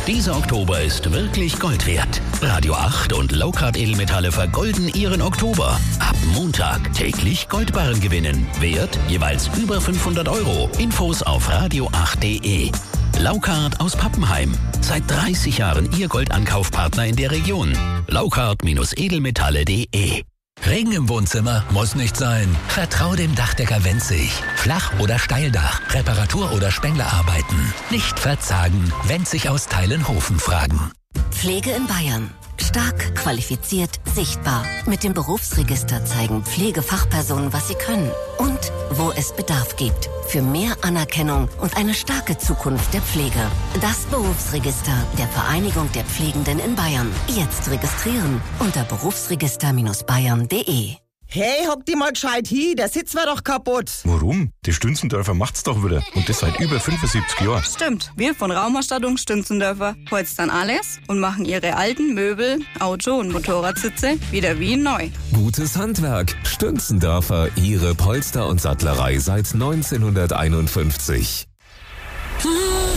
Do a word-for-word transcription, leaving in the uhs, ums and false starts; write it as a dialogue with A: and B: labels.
A: Dieser Oktober ist wirklich Gold wert. Radio acht und Lowcard Edelmetalle vergolden ihren Oktober. Ab Montag täglich Goldbarren gewinnen. Wert jeweils über fünfhundert Euro. Infos auf radio acht punkt de. Lowcard aus Pappenheim. Seit dreißig Jahren Ihr Goldankaufpartner in der Region. lowcard Edelmetalle punkt de.
B: Regen im Wohnzimmer muss nicht sein. Vertrau dem Dachdecker Wenzig. Flach- oder Steildach, Reparatur- oder Spenglerarbeiten. Nicht verzagen. Wenzig aus Teilenhofen fragen.
C: Pflege in Bayern. Stark, qualifiziert, sichtbar. Mit dem Berufsregister zeigen Pflegefachpersonen, was sie können und wo es Bedarf gibt. Für mehr Anerkennung und eine starke Zukunft der Pflege. Das Berufsregister der Vereinigung der Pflegenden in Bayern. Jetzt registrieren unter berufsregister bayern punkt de.
D: Hey, hock die mal gescheit hin, der Sitz war doch kaputt.
E: Warum? Die Stünzendörfer macht's doch wieder. Und das seit über fünfundsiebzig Jahren.
F: Stimmt, wir von Raumausstattung Stünzendörfer holzen alles und machen ihre alten Möbel, Auto- und Motorradsitze wieder wie neu.
G: Gutes Handwerk. Stünzendörfer, Ihre Polster- und Sattlerei seit neunzehnhunderteinundfünfzig.
C: Hm.